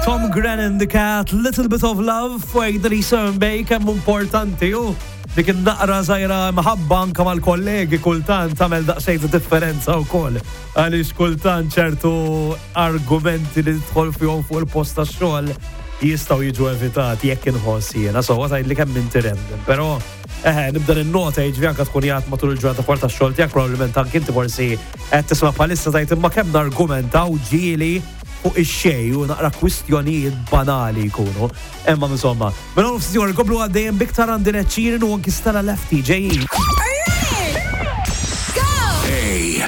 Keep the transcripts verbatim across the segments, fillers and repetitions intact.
Tom Grennan dikat Little Bit of Love fuq Dri Surnbay kemm importanti u dik in-naqra żgħira maħabba anke mal-kollegi kultant tagħmel daqsxejn differenza wkoll. Għaliex kultant ċertu argumenti li tidħol fihom fuq il-post tax-xogħol jistgħu jiġu evitati jekk inħoss jiena. So what li kemm inti random, però eħe nibda ninnota jiġri anke tkun jgħid matul il-ġurnata fuq tax-xogħol tiegħek probabbilment anke inti forsi qed tisma' bħalissa tgħid imma kemm nargumentaw ġieli fuq ix-xej u naqra kwistjonijiet banali jkunu. Imma insomma, minn hawn f'siġur koplu għaddejjem biktar għandi neċċirin u anki stara lefty ġejjin. Hey!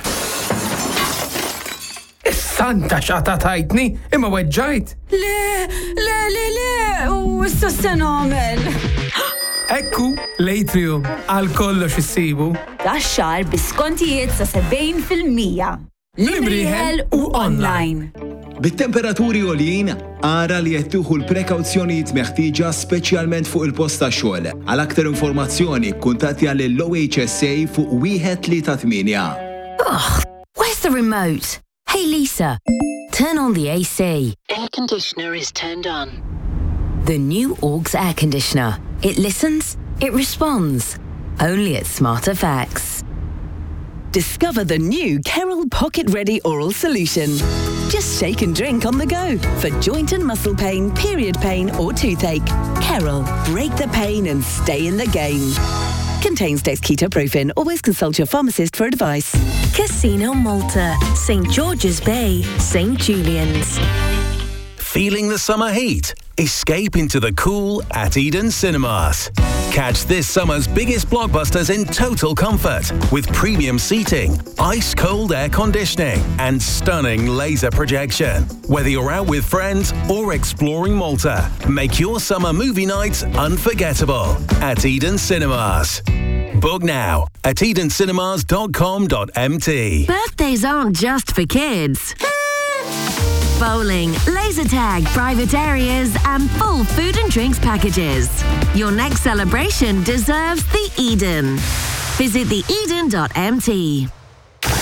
Is-santa xata tajtni, imma weġġajt. Le, le, le, le, u issa se nagħmel. Ekku, l-Atrium, għal kollox issibu. Daxxar biskontijiet sa sebgħin fil-mija. L-imrieħel u online. Bit-temperaturi għoljin, ara li jettuħu l-prekawzjonijiet meħtieġa speċjalment fuq il-post tax-xogħol. Għal aktar informazzjoni kuntattja lill-O H S A fuq wieħed tlieta tminja. Ugh, where's the remote? Hey Lisa, turn on the A C. Air conditioner is turned on. The new Orgs air conditioner. It listens, it responds. Only at Smarter Facts. Discover the new Kerrol Pocket Ready Oral Solution. Just shake and drink on the go for joint and muscle pain, period pain or toothache. Kerrol, break the pain and stay in the game. Contains dexketoprofen. Always consult your pharmacist for advice. Casino Malta, Saint George's Bay, Saint Julian's. Feeling the summer heat? Escape into the cool at Eden Cinemas. Catch this summer's biggest blockbusters in total comfort with premium seating, ice-cold air conditioning and stunning laser projection. Whether you're out with friends or exploring Malta, make your summer movie nights unforgettable at Eden Cinemas. Book now at eden cinemas dot com dot m t. Birthdays aren't just for kids. Bowling, laser tag, private areas, and full food and drinks packages. Your next celebration deserves the Eden. Visit the eden dot m t.